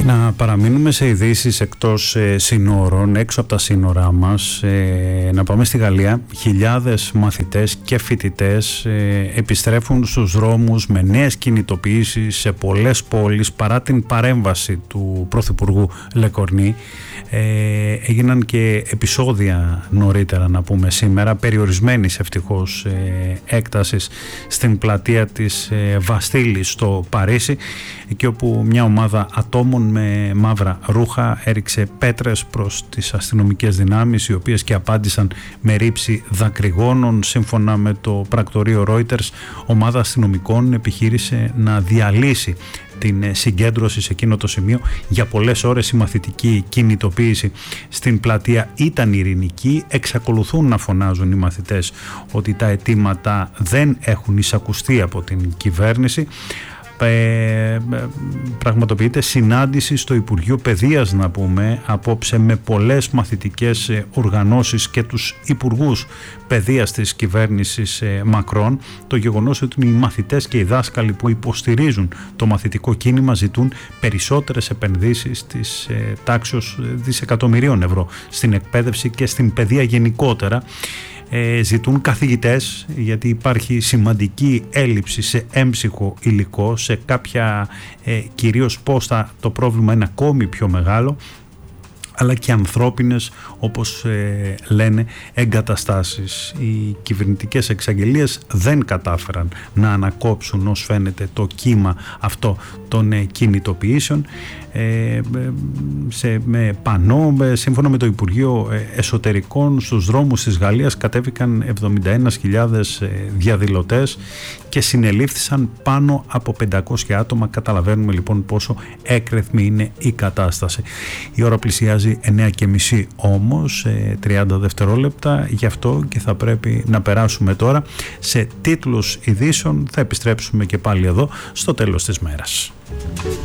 Και να παραμείνουμε σε ειδήσεις εκτός συνόρων, έξω από τα σύνορά μας, να πάμε στη Γαλλία. Χιλιάδες μαθητές και φοιτητές επιστρέφουν στους δρόμους με νέες κινητοποιήσεις σε πολλές πόλεις παρά την παρέμβαση του Πρωθυπουργού Λεκορνή. Έγιναν και επεισόδια νωρίτερα, να πούμε σήμερα, περιορισμένης ευτυχώς έκτασης στην πλατεία της Βαστίλης στο Παρίσι, εκεί όπου μια ομάδα ατόμων με μαύρα ρούχα έριξε πέτρες προς τις αστυνομικές δυνάμεις, οι οποίες και απάντησαν με ρήψη δακρυγόνων. Σύμφωνα με το πρακτορείο Reuters, ομάδα αστυνομικών επιχείρησε να διαλύσει την συγκέντρωση σε εκείνο το σημείο. Για πολλές ώρες η μαθητική κινητοποίηση στην πλατεία ήταν ειρηνική. Εξακολουθούν να φωνάζουν οι μαθητές ότι τα αιτήματα δεν έχουν εισακουστεί από την κυβέρνηση. Πραγματοποιείται συνάντηση στο Υπουργείο Παιδείας, να πούμε, απόψε, με πολλές μαθητικές οργανώσεις και τους υπουργούς παιδείας της κυβέρνησης Μακρόν. Το γεγονός ότι οι μαθητές και οι δάσκαλοι που υποστηρίζουν το μαθητικό κίνημα ζητούν περισσότερες επενδύσεις της τάξης δισεκατομμυρίων ευρώ στην εκπαίδευση και στην παιδεία γενικότερα. Ζητούν καθηγητές, γιατί υπάρχει σημαντική έλλειψη σε έμψυχο υλικό, σε κάποια κυρίως πόστα το πρόβλημα είναι ακόμη πιο μεγάλο, αλλά και ανθρώπινες, όπως λένε, εγκαταστάσεις. Οι κυβερνητικές εξαγγελίες δεν κατάφεραν να ανακόψουν, ως φαίνεται, το κύμα αυτό των κινητοποιήσεων. Με πανό, σύμφωνα με το Υπουργείο Εσωτερικών, στους δρόμους της Γαλλίας κατέβηκαν 71.000 διαδηλωτές και συνελήφθησαν πάνω από 500 άτομα. Καταλαβαίνουμε λοιπόν πόσο έκρηθμη είναι η κατάσταση. Η ώρα πλησιάζει 9:30 όμως, 30 δευτερόλεπτα, γι' αυτό και θα πρέπει να περάσουμε τώρα σε τίτλους ειδήσεων. Θα επιστρέψουμε και πάλι εδώ στο τέλος της μέρας.